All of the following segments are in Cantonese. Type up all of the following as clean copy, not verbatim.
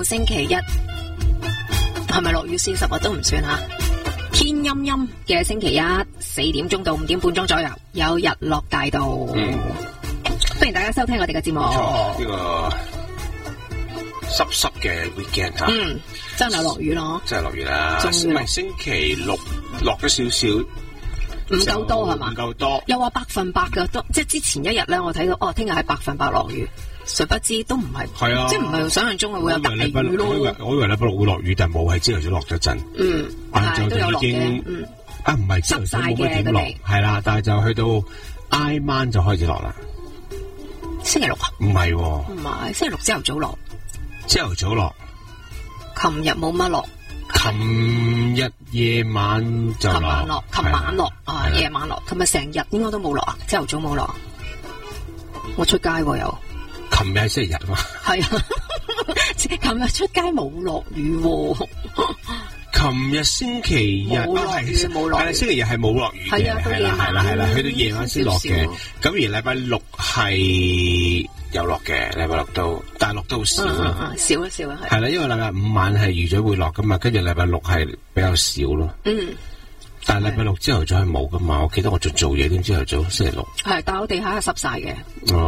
星期一，係咪落雨40日都唔算吓？天陰陰嘅星期一4點鐘到5點半鐘左右有日落大道。歡迎大家收聽我哋嘅節目。 呢個濕嘅 weekend 吓， 真係落雨咯， 真係落雨啦。唔係星期六落咗少少， 唔夠多係嘛？ 唔夠多， 又話100%嘅，都即係之前一日咧，我睇到聽日係100%落雨，誰不知都唔係， 係啊， 即係唔係想象中會有大雨咯。 我以為禮拜六會落雨，但係冇，係朝頭早落咗陣，晏晝就已經唔係朝頭早冇乜點落，係啦，但係就去到挨晚就開始落啦。 星期六啊？唔係， 唔係星期六朝頭早落。 朝頭早落， 琴日冇乜落， 琴日夜晚就落， 琴晚落啊，夜晚落，琴日成日應該都冇落啊，朝頭早冇落，我出街又， 琴日係星期日嘛， 係啊，琴日出街冇落雨， 琴日星期日冇落， 係星期日係冇落雨嘅，係啦，去到夜晚先落嘅，咁而禮拜六係有落嘅，禮拜六都，但係落得好少啦， 少啦， 係啦，因為禮拜5晚係預咗會落噶嘛，跟住禮拜六係比較少咯，但係禮拜六朝頭早係冇噶嘛，我記得我仲做嘢添，朝頭早星期六係，但係我地下係濕晒嘅，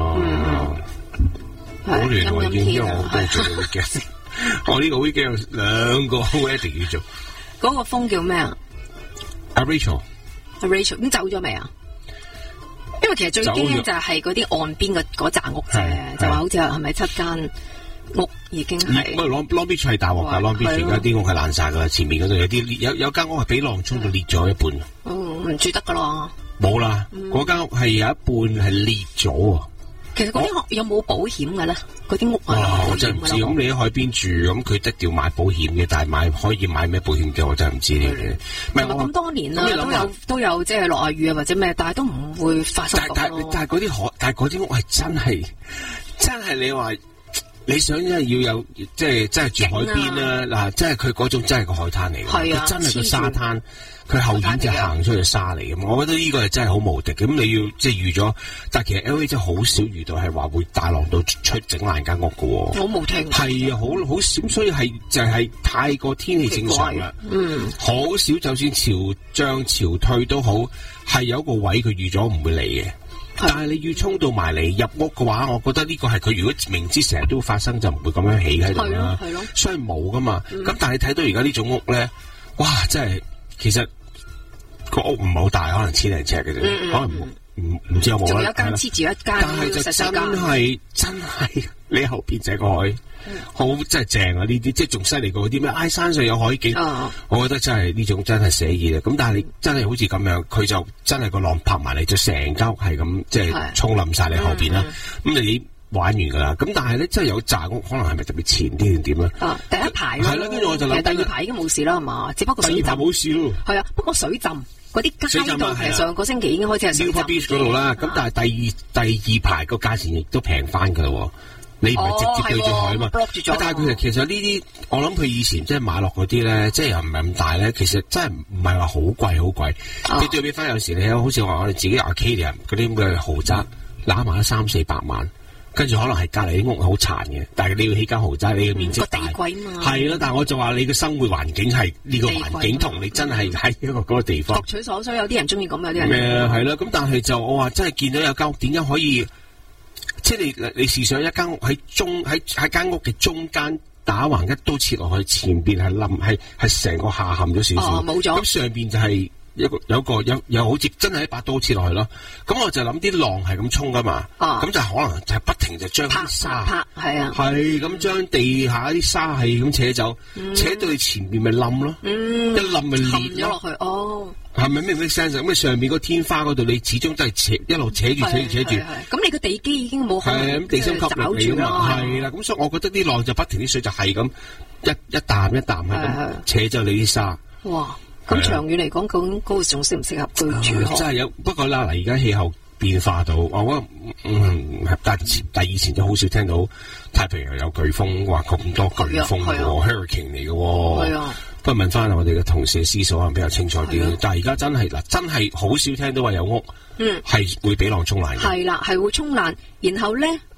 好亂我已經，因為我都做到 weekend， 我呢個 weekend 有2個我一定要做， 嗰個風叫咩啊？ 阿 Rachel 咁走咗未啊？因為其實最驚就係嗰啲岸邊嗰扎屋啫，就話好似係咪7間屋已經係。 Long Beach 係大鑊噶，Long Beach 而家啲屋係爛晒噶啦，前面嗰度有啲有間屋係俾浪沖到裂咗一半。 唔住得噶咯。冇啦，嗰間屋係有一半係裂咗。 其實嗰啲屋有冇保險嘅咧？嗰啲屋我真係唔知。咁你喺海邊住，咁佢得調買保險嘅，但係可以買咩保險嘅？我真係唔知呢啲。 唔係咁多年啦，都有即係落下雨啊或者咩，但係都唔會發生。但係嗰啲屋係真係你話你想真係要有即係真係住海邊啦嗱，即係佢嗰種真係個海灘嚟嘅，佢真係個沙灘。佢後院就行出去沙嚟嘅，我覺得呢個係真係好無敵嘅。咁你要即係預咗，但係其實 LA 真係好少遇到係話會大浪到出整爛間屋嘅。我冇聽。 係啊，好少，所以係就係太過天氣正常啦。好少，就算潮漲潮退都好，係有一個位佢預咗唔會嚟嘅。但係你要衝到埋嚟入屋嘅話，我覺得呢個係佢如果明知成日都發生，就唔會咁樣起喺度啦。係咯，所以冇噶嘛。咁但係你睇到而家呢種屋咧，哇！真係其實。個屋唔係好大，可能1000零尺嘅啫，可能唔知有冇啦。仲有一間黐住一間，但係就真係你後邊就係個海，好真係正啊！呢啲即係仲犀利過嗰啲咩？山上有海景，我覺得真係呢種真係寫意啊！咁但係你真係好似咁樣，佢就真係個浪拍埋嚟，就成間屋係咁即係沖冧晒你後邊啦。咁你玩完噶啦，咁但係咧真係有炸屋，可能係咪特別前啲定點咧？第一排係啦，跟住我就諗第二排已經冇事啦，係嘛？只不過水浸冇事咯。係啊，不過水浸。嗰啲街道其實上個星期已經開始係水浸 Beach 嗰度啦，咁但係第二排個價錢亦都平翻噶啦，你唔係直接對住海啊嘛。但係佢其實呢啲，我諗佢以前即係買落嗰啲咧，即係又唔係咁大咧，其實真係唔係話好貴。你對比翻有時你好似話我哋自己 Arcadia 嗰啲咁嘅豪宅，攬埋咗300-400萬。跟住可能係隔離啲屋好殘嘅，但係你要起間豪宅，你嘅面積大，係啦。但係我就話你嘅生活環境係呢個環境同你真係喺一個嗰個地方。 各取所需，有啲人中意咁，有啲人係啦。咁但係就我話真係見到有間屋，點解可以？即係你試想一間屋喺間屋嘅中間打橫一刀切落去，前邊係冧，係成個下陷咗少少， 冇咗。 咁上邊就係。有好似真係一把刀切落去咯，咁我就諗啲浪係咁衝噶嘛，咁就可能就係不停就將啲沙係咁將地下啲沙係咁扯走，扯到你前面咪冧咯，一冧咪裂咗落去，係咪咩 sense？ 咁你上面個天花嗰度，你始終都係一路扯住， 咁你個地基已經冇咁地心吸力嚟嘛，係啦，咁所以我覺得啲浪就不停啲水就係咁一啖係咁扯走你啲沙，哇！ 咁長遠嚟講，究竟嗰個仲適唔適合居住？ 真係有，不過啦，嗱，而家氣候變化到，我覺得但以前就好少聽到太平洋有颶風，話咁多颶風，hurricane 嚟嘅。係啊，不過問翻我哋嘅同事思數可能比較清楚啲。但係而家真係嗱，真係好少聽到話有屋係會俾浪沖爛嘅。 係啦，係會沖爛，然後咧。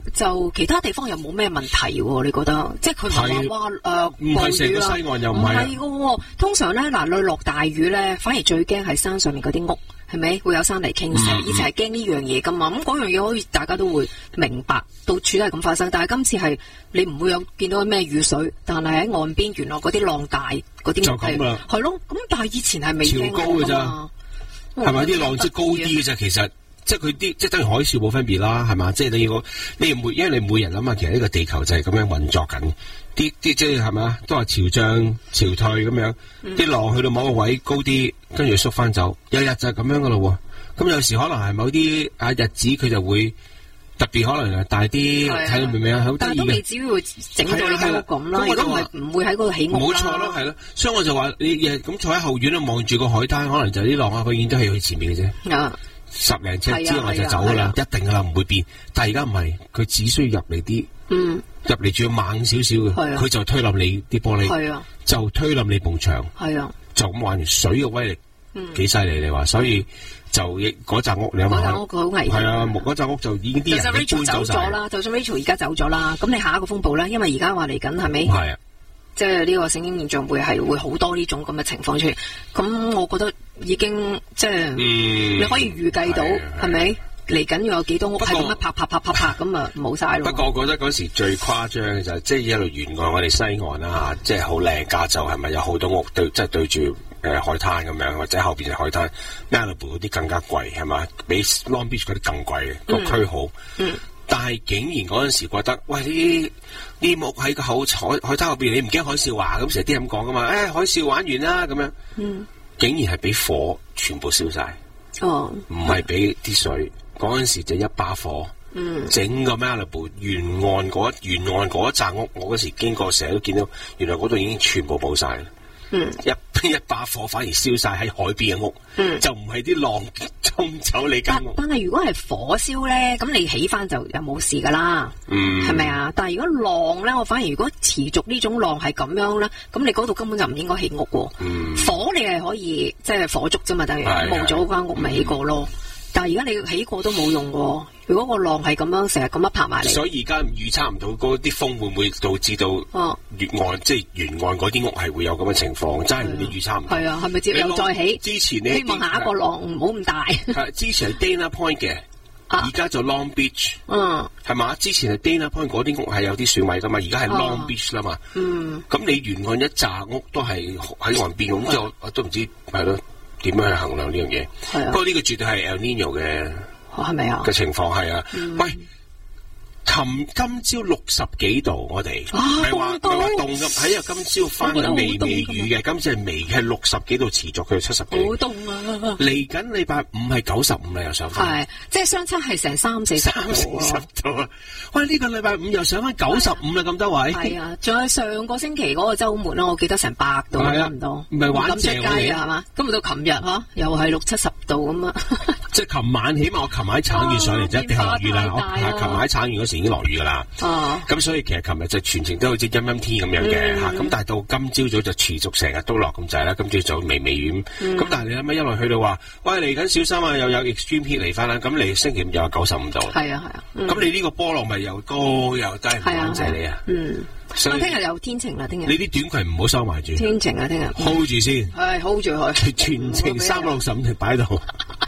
就其他地方又冇咩問題喎？你覺得？即係佢唔係話唔係成個西岸又唔係嘅。通常咧嗱，落大雨咧，反而最驚係山上面嗰啲屋，係咪會有山泥傾瀉？以前係驚呢樣嘢噶嘛，咁嗰樣嘢可以大家都會明白，到處都係咁發生。但係今次係你唔會有見到咩雨水，但係喺岸邊原來嗰啲浪大，嗰啲就咁啦。 係咯，咁但係以前係未潮高嘅咋，係咪啲浪即係高啲嘅咋？其實。即係佢啲，即係等於海嘯冇分別啦，係嘛？即係因為你每人諗下，其實呢個地球就係咁樣運作緊，啲即係係嘛，都係潮漲潮退咁樣，啲浪去到某個位高啲，跟住縮翻走，日日就係咁樣噶咯。咁有時可能係某啲日子佢就會特別可能大啲，睇到明唔明啊？好得意嘅，但係都未至於會整到你喺度咁啦，亦都唔會喺嗰度起屋啦。冇錯咯，係咯，所以我就話你咁坐喺後院咧，望住個海灘，可能就啲浪永遠都係去前面嘅啫。10零尺之外就走噶啦，一定噶啦，唔會變。但係而家唔係，佢只需要入嚟啲，入嚟仲要猛少少嘅，佢就推冧你啲玻璃，就推冧你埲牆，就咁玩完。水嘅威力幾犀利，你話，所以就嗰間屋你諗下，嗰間屋好危險。係啊，嗰間屋就已經啲人搬走晒啦。就算 Rachel 而家走咗啦，咁你下一個風暴咧，因為而家話嚟緊係咪？係啊。即係呢個聖經現象會好多呢種咁嘅情況出現，咁我覺得已經即係你可以預計到係咪嚟緊要有幾多屋係咁樣拍咁啊冇晒咯。不過我覺得嗰時最誇張嘅就係即係一路沿岸我哋西岸啦嚇，即係好靚加州係咪有好多屋對即係對住海灘咁樣，或者後邊係海灘 Malibu 嗰啲更加貴係嘛，比 Long Beach 嗰啲更貴嘅個區好。但係竟然嗰陣時覺得，喂呢木喺個海灘後邊，你唔驚海嘯啊？咁成日啲咁講噶嘛？海嘯玩完啦咁樣，竟然係俾火全部燒晒，唔係俾啲水。嗰陣時就一把火，整個 Malibu 沿岸嗰一紮屋，我嗰時經過成日都見到，原來嗰度已經全部冇晒啦。一把火反而燒晒喺海邊嘅屋，就唔係啲浪沖走你間屋。但係如果係火燒咧，咁你起翻就又冇事噶啦，係咪啊？但係如果浪咧，我反而如果持續呢種浪係咁樣咧，咁你嗰度根本就唔應該起屋喎。火你係可以即係火燭啫嘛，等於冇咗間屋咪起過咯。但係而家你起過都冇用喎。如果個浪係咁樣成日咁樣拍埋嚟，所以而家預測唔到嗰啲風會唔會導致到沿岸即係沿岸嗰啲屋係會有咁嘅情況，真係你預測唔到。係啊，係咪接又再起？之前你希望下一個浪唔好咁大。之前係 Dana Point 嘅，而家就 Long Beach。係嘛？之前係 Dana Point 嗰啲屋係有啲損毀噶嘛，而家係 Long Beach 啦嘛。咁你沿岸一紮屋都係喺岸邊咁，即係我都唔知係咯點樣去衡量呢樣嘢。不過呢個絕對係 El Nino 嘅。係咪啊？嘅情況係啊，喂，今朝60幾度，我哋唔係話凍咁，係啊，今朝翻緊微雨嘅，今次係微嘅60幾度持續，佢70幾。好凍啊！嚟緊禮拜5係95啦，又上翻。係，即係相差係成30-40度啊！喂，呢個禮拜5又上翻95啦，咁多位。係啊，仲有上個星期嗰個週末啦，我記得成100度差唔多。唔係玩正嘅係嘛？今日到琴日嚇，又係60-70度咁啊！即係琴晚，起碼我琴晚喺橙園上嚟就一定係落雨啦。我琴晚喺橙園嗰時已經落雨噶啦。咁所以其實琴日就全程都好似陰陰天咁樣嘅嚇。咁但係到今朝早就持續成日都落咁滯啦。今朝早微雨。咁但係你諗下，一路去到話，喂嚟緊小心啊，又有 extreme heat 嚟翻啦。咁你星期5又有95度。係啊係啊。咁你呢個波浪咪又高又低，唔穩陣你啊。所以聽日又天晴啦，聽日。你啲短裙唔好收埋住。天晴啊，聽日。hold 住先。係 hold 住佢。全程365條擺喺度。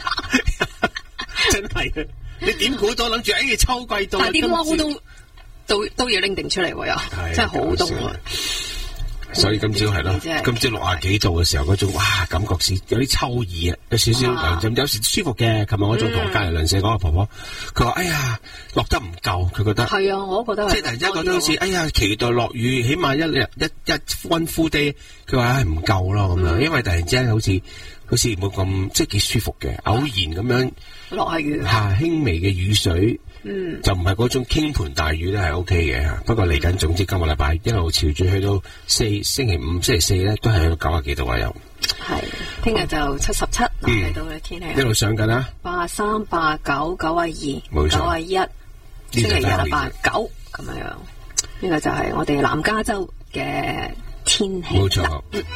真係嘅，你點估到諗住秋季到？但係啲貓都要拎定出嚟喎，又真係好凍啊！所以今朝係咯，今朝60幾度嘅時候嗰種哇，感覺是有啲秋意啊，有少少涼浸，有時舒服嘅。琴日我仲同隔離鄰舍講個婆婆，佢話：哎呀，落得唔夠，佢覺得係啊，我都覺得即係突然之間覺得好似哎呀，期待落雨，起碼一溫敷啲。佢話係唔夠咯咁樣，因為突然之間好似冇咁即係幾舒服嘅，偶然咁樣落下雨，輕微嘅雨水，就唔係嗰種傾盆大雨都係 OK 嘅。不過嚟緊，總之今個禮拜一路朝住去到星期5、星期4咧，都係去到90幾度啊又。係，聽日就77嚟到嘅天氣，一路上緊啊！83、89、92、91，星期日89咁樣樣。呢個就係我哋南加州嘅天氣。冇錯。